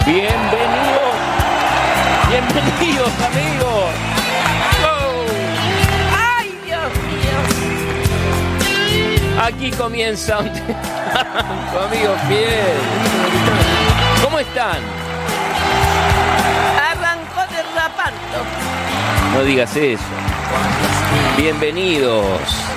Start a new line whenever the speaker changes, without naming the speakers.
Bienvenidos, bienvenidos amigos. Oh.
¡Ay, Dios mío!
Aquí comienza tu amigo fiel. ¿Cómo están?
Arrancó derrapando.
No digas eso. Bienvenidos.